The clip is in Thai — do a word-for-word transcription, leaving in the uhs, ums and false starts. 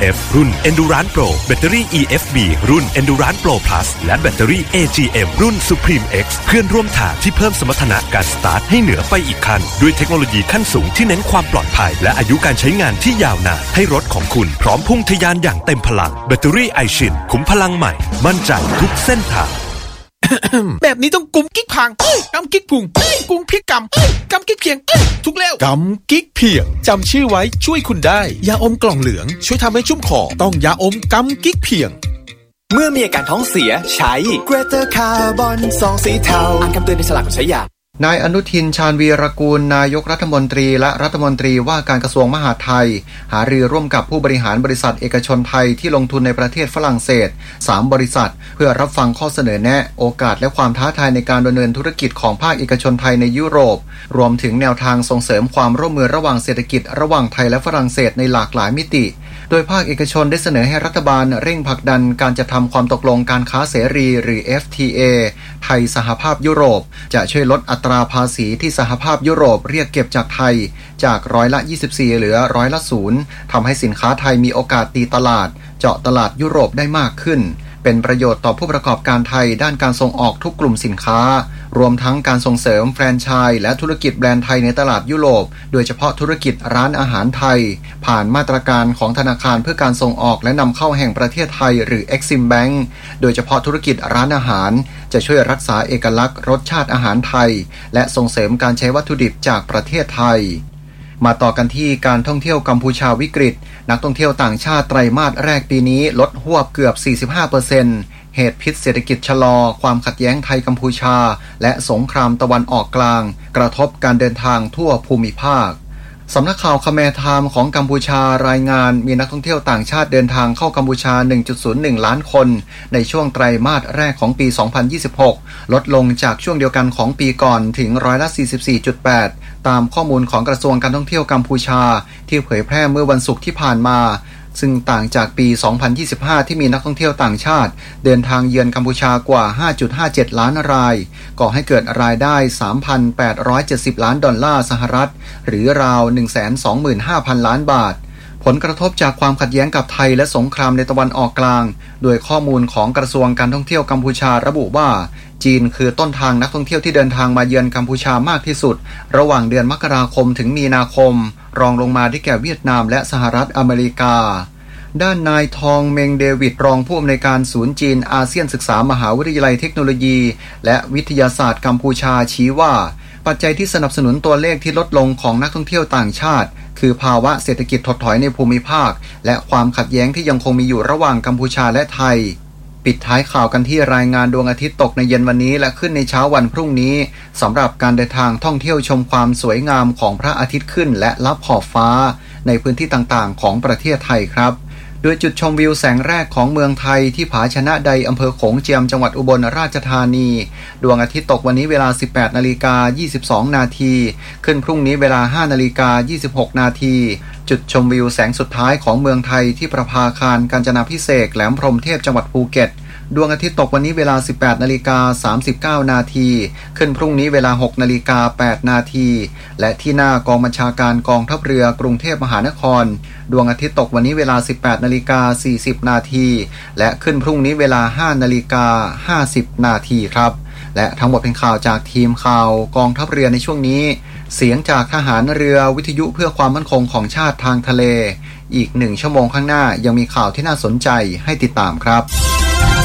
เอฟ รุ่น Endurance Pro แบตเตอรี่ อี เอฟ บี รุ่น Endurance Pro Plus และแบตเตอรี่ เอ จี เอ็ม รุ่น Supreme X เพื่อนร่วมทางที่เพิ่มสมรรถนะการสตาร์ทให้เหนือไปอีกขั้นด้วยเทคโนโลยีขั้นสูงที่เน้นความปลอดภัยและอายุการใช้งานที่ยาวนานให้รถของคุณพร้อมพุ่งทะยานอย่างเต็มพลังแบตเตอรี่ไอชินขุมพลังใหม่มั่นใจทุกเส้นทางแบบนี้ต้องกุมกิ๊กพังกำกิ๊กพุงกุมพริกกำกำกิ๊กเพียงทุกแล้วกำกิ๊กเพียงจำชื่อไว้ช่วยคุณได้ยาอมกล่องเหลืองช่วยทำให้ชุ่มคอต้องยาอมกำกิ๊กเพียงเมื่อมีอาการท้องเสียใช้ Greater Carbon ซองสีเทาอ่านคำเตือนในฉลากก่อนใช้ยานายอนุทินชาญวีรกูลนายกรัฐมนตรีและรัฐมนตรีว่าการกระทรวงมหาดไทยหารือร่วมกับผู้บริหารบริษัทเอกชนไทยที่ลงทุนในประเทศฝรั่งเศสสามบริษัทเพื่อรับฟังข้อเสนอแนะโอกาสและความท้าทายในการดำเนินธุรกิจของภาคเอกชนไทยในยุโรปรวมถึงแนวทางส่งเสริมความร่วมมือระหว่างเศรษฐกิจระหว่างไทยและฝรั่งเศสในหลากหลายมิติโดยภาคเอกชนได้เสนอให้รัฐบาลเร่งผลักดันการจัดทำความตกลงการค้าเสรีหรือ เอฟ ที เอ ไทยสหภาพยุโรปจะช่วยลดอัตราภาษีที่สหภาพยุโรปเรียกเก็บจากไทยจากร้อยละยี่สิบสี่เหลือร้อยละศูนย์ทำให้สินค้าไทยมีโอกาสตีตลาดเจาะตลาดยุโรปได้มากขึ้นเป็นประโยชน์ต่อผู้ประกอบการไทยด้านการส่งออกทุกกลุ่มสินค้ารวมทั้งการส่งเสริมแฟรนไชส์และธุรกิจแบรนด์ไทยในตลาดยุโรปโดยเฉพาะธุรกิจร้านอาหารไทยผ่านมาตรการของธนาคารเพื่อการส่งออกและนำเข้าแห่งประเทศไทยหรือ Exim Bank โดยเฉพาะธุรกิจร้านอาหารจะช่วยรักษาเอกลักษณ์รสชาติอาหารไทยและส่งเสริมการใช้วัตถุดิบจากประเทศไทยมาต่อกันที่การท่องเที่ยวกัมพูชาวิกฤตนักท่องเที่ยวต่างชาติไตรมาสแรกปีนี้ลดหวบเกือบ สี่สิบห้าเปอร์เซ็นต์ เหตุพิษเศรษฐกิจชะลอความขัดแย้งไทยกัมพูชาและสงครามตะวันออกกลางกระทบการเดินทางทั่วภูมิภาคสำนักข่าวคแมร์ไทม์ของกัมพูชารายงานมีนักท่องเที่ยวต่างชาติเดินทางเข้ากัมพูชา หนึ่งจุดศูนย์หนึ่ง ล้านคนในช่วงไตรมาสแรกของปี สองพันยี่สิบหก ลดลงจากช่วงเดียวกันของปีก่อนถึงร้อยละ สี่สิบสี่จุดแปด ตามข้อมูลของกระทรวงการท่องเที่ยวกัมพูชาที่เผยแพร่เมื่อวันศุกร์ที่ผ่านมาซึ่งต่างจากปี สองพันยี่สิบห้า ที่มีนักท่องเที่ยวต่างชาติเดินทางเยือนกัมพูชากว่า ห้าจุดห้าเจ็ด ล้านรายก่อให้เกิดรายได้ สามพันแปดร้อยเจ็ดสิบ ล้านดอลลาร์สหรัฐหรือราว หนึ่งแสนสองหมื่นห้าพัน ล้านบาทผลกระทบจากความขัดแย้งกับไทยและสงครามในตะวันออกกลางโดยข้อมูลของกระทรวงการท่องเที่ยวกัมพูชาระบุว่าจีนคือต้นทางนักท่องเที่ยวที่เดินทางมาเยือนกัมพูชามากที่สุดระหว่างเดือนมกราคมถึงมีนาคมรองลงมาได้แก่เวียดนามและสหรัฐอเมริกาด้านนายทองเมงเดวิดรองผู้อำนวยการศูนย์จีนอาเซียนศึกษามหาวิทยาลัยเทคโนโลยีและวิทยาศาสตร์กัมพูชาชี้ว่าปัจจัยที่สนับสนุนตัวเลขที่ลดลงของนักท่องเที่ยวต่างชาติคือภาวะเศรษฐกิจถดถอยในภูมิภาคและความขัดแย้งที่ยังคงมีอยู่ระหว่างกัมพูชาและไทยปิดท้ายข่าวกันที่รายงานดวงอาทิตย์ตกในเย็นวันนี้และขึ้นในเช้าวันพรุ่งนี้สำหรับการเดินทางท่องเที่ยวชมความสวยงามของพระอาทิตย์ขึ้นและลับขอบฟ้าในพื้นที่ต่างๆของประเทศไทยครับโดยจุดชมวิวแสงแรกของเมืองไทยที่ผาชนะใดอำเภอโขงเจียมจังหวัดอุบลราชธานีดวงอาทิตย์ตกวันนี้เวลา สิบแปดนาฬิกายี่สิบสอง นาทีขึ้นพรุ่งนี้เวลา ห้านาฬิกายี่สิบหก นาทีจุดชมวิวแสงสุดท้ายของเมืองไทยที่ประภาคารกาญจนาภิเษกแหลมพรหมเทพจังหวัดภูเก็ตดวงอาทิตย์ตกวันนี้เวลา สิบแปดนาฬิกาสามสิบเก้า นาทีขึ้นพรุ่งนี้เวลา หกนาฬิกาแปด นาทีและที่หน้ากองบัญชาการกองทัพเรือกรุงเทพมหานครดวงอาทิตย์ตกวันนี้เวลา สิบแปดนาฬิกาสี่สิบ นาทีและขึ้นพรุ่งนี้เวลา ห้านาฬิกาห้าสิบ นาทีครับและทั้งหมดเป็นข่าวจากทีมข่าวกองทัพเรือในช่วงนี้เสียงจากทหารเรือวิทยุเพื่อความมั่นคงของชาติทางทะเลอีกหนึ่งชั่วโมงข้างหน้ายังมีข่าวที่น่าสนใจให้ติดตามครับ